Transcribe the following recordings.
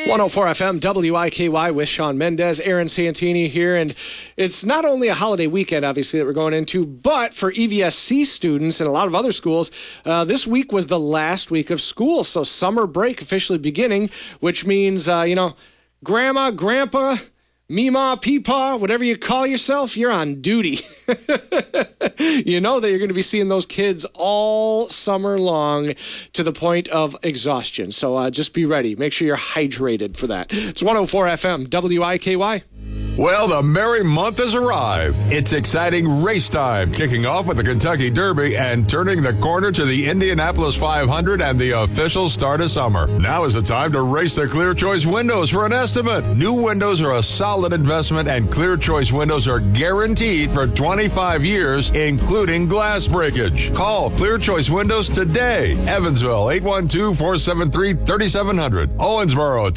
104 FM WIKY with Sean Mendez, Aaron Santini here. And it's not only a holiday weekend, obviously, that we're going into, but for EVSC students and a lot of other schools, this week was the last week of school. So summer break officially beginning, which means, grandma, grandpa, Meemaw, Peepaw, whatever you call yourself, you're on duty. You know that you're going to be seeing those kids all summer long to the point of exhaustion. So just be ready. Make sure you're hydrated for that. It's 104 FM, WIKY. Well, the merry month has arrived. It's exciting race time, kicking off with the Kentucky Derby and turning the corner to the Indianapolis 500 and the official start of summer. Now is the time to race to Clear Choice Windows for an estimate. New windows are a solid investment, and Clear Choice Windows are guaranteed for 25 years, including glass breakage. Call Clear Choice Windows today. Evansville, 812-473-3700. Owensboro,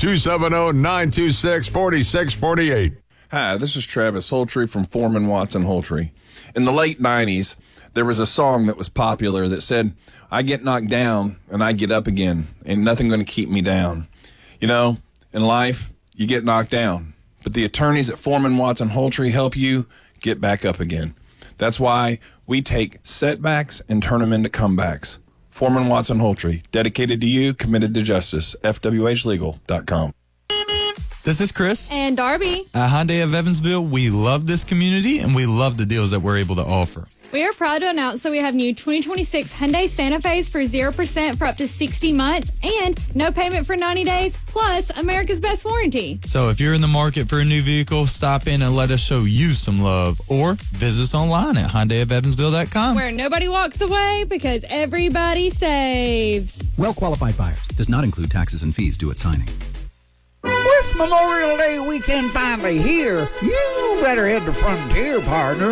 270-926-4648. Hi, this is Travis Holtree from Foreman Watson Holtree. In the late 90s, there was a song that was popular that said, I get knocked down and I get up again. Ain't nothing going to keep me down. You know, in life, you get knocked down, but the attorneys at Foreman Watson Holtree help you get back up again. That's why we take setbacks and turn them into comebacks. Foreman Watson Holtree, dedicated to you, committed to justice. FWHlegal.com. This is Chris. And Darby. At Hyundai of Evansville, we love this community and we love the deals that we're able to offer. We are proud to announce that we have new 2026 Hyundai Santa Fe's for 0% for up to 60 months and no payment for 90 days, plus America's Best Warranty. So if you're in the market for a new vehicle, stop in and let us show you some love, or visit us online at HyundaiofEvansville.com. Where nobody walks away because everybody saves. Well-qualified buyers. Does not include taxes and fees due at signing. With Memorial Day weekend finally here, you better head to Frontier, partner.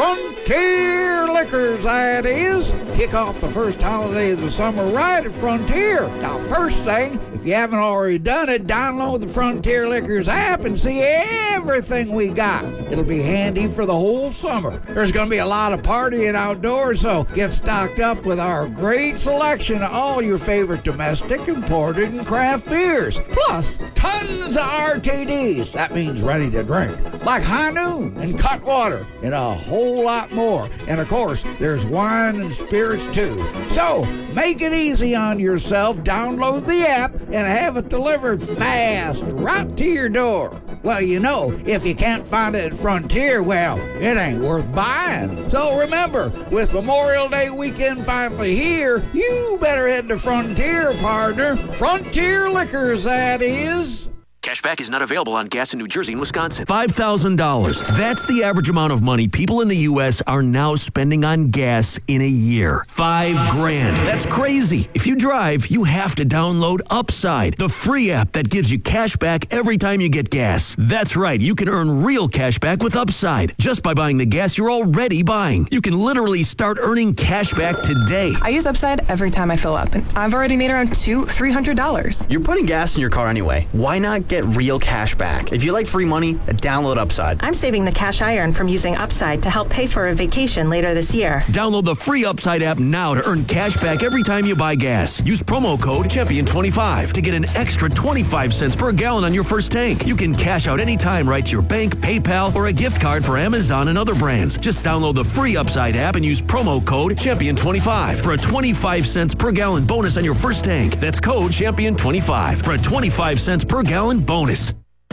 Frontier Liquors, that is. Kick off the first holiday of the summer right at Frontier. Now, first thing, if you haven't already done it, download the Frontier Liquors app and see everything we got. It'll be handy for the whole summer. There's going to be a lot of partying outdoors, so get stocked up with our great selection of all your favorite domestic, imported, and craft beers. Plus, tons of RTDs. That means ready to drink. Like High Noon and Cutwater and a whole lot more. And of course, there's wine and spirits too. So, make it easy on yourself. Download the app and have it delivered fast right to your door. Well, you know, if you can't find it at Frontier, well, it ain't worth buying. So remember, with Memorial Day weekend finally here, you better head to Frontier, partner. Frontier Liquors, that is. Cashback is not available on gas in New Jersey and Wisconsin. $5,000. That's the average amount of money people in the U.S. are now spending on gas in a year. $5,000. That's crazy. If you drive, you have to download Upside, the free app that gives you cash back every time you get gas. That's right. You can earn real cash back with Upside just by buying the gas you're already buying. You can literally start earning cash back today. I use Upside every time I fill up, and I've already made around $300. You're putting gas in your car anyway. Why not get real cash back? If you like free money, download Upside. I'm saving the cash I earn from using Upside to help pay for a vacation later this year. Download the free Upside app now to earn cash back every time you buy gas. Use promo code Champion25 to get an extra 25 cents per gallon on your first tank. You can cash out anytime right to your bank, PayPal, or a gift card for Amazon and other brands. Just download the free Upside app and use promo code Champion25 for a 25 cents per gallon bonus on your first tank. That's code Champion25 for a 25 cents per gallon bonus.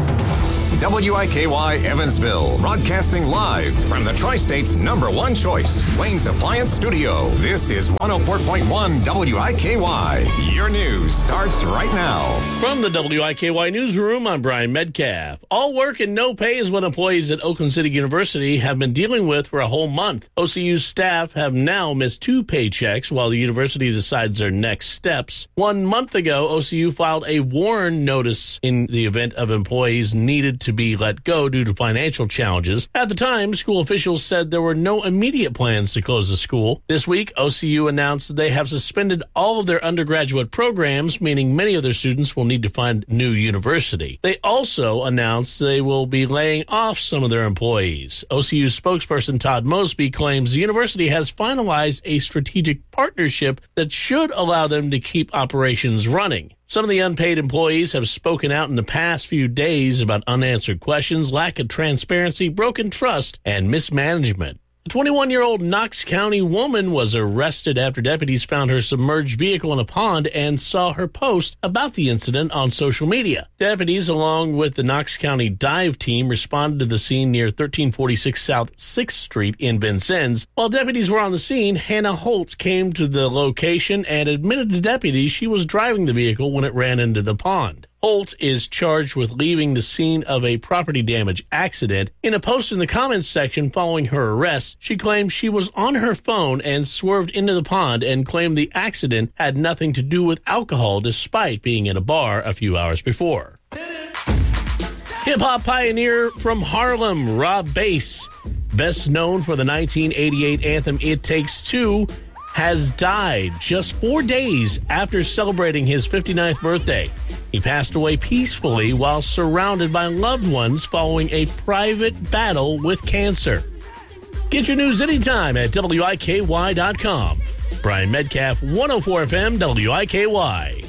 WIKY Evansville, broadcasting live from the Tri-State's #1 choice, Wayne's Appliance Studio. This is 104.1 WIKY. Your news starts right now. From the WIKY Newsroom, I'm Brian Medcalf. All work and no pay is what employees at Oakland City University have been dealing with for a whole month. OCU's staff have now missed 2 paychecks while the university decides their next steps. 1 month ago, OCU filed a warn notice in the event of employees needed to be let go due to financial challenges. At the time, school officials said there were no immediate plans to close the school. This week, OCU announced they have suspended all of their undergraduate programs, meaning many of their students will need to find a new university. They also announced they will be laying off some of their employees. OCU spokesperson Todd Mosby claims the university has finalized a strategic partnership that should allow them to keep operations running. Some of the unpaid employees have spoken out in the past few days about unanswered questions, lack of transparency, broken trust, and mismanagement. A 21-year-old Knox County woman was arrested after deputies found her submerged vehicle in a pond and saw her post about the incident on social media. Deputies, along with the Knox County dive team, responded to the scene near 1346 South 6th Street in Vincennes. While deputies were on the scene, Hannah Holtz came to the location and admitted to deputies she was driving the vehicle when it ran into the pond. Holtz is charged with leaving the scene of a property damage accident. In a post in the comments section following her arrest, she claimed she was on her phone and swerved into the pond and claimed the accident had nothing to do with alcohol despite being in a bar a few hours before. Hip-hop pioneer from Harlem, Rob Bass, best known for the 1988 anthem It Takes Two, has died just 4 days after celebrating his 59th birthday. He passed away peacefully while surrounded by loved ones following a private battle with cancer. Get your news anytime at WIKY.com. Brian Metcalf, 104 FM, WIKY.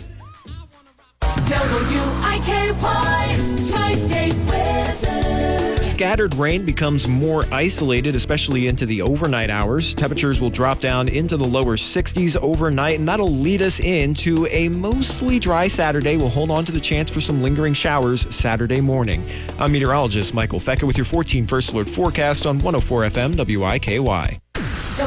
WIKY, Tri-State Weather. Scattered rain becomes more isolated, especially into the overnight hours. Temperatures will drop down into the lower 60s overnight, and that'll lead us into a mostly dry Saturday. We'll hold on to the chance for some lingering showers Saturday morning. I'm meteorologist Michael Fecka with your 14 First Alert forecast on 104 FM WIKY.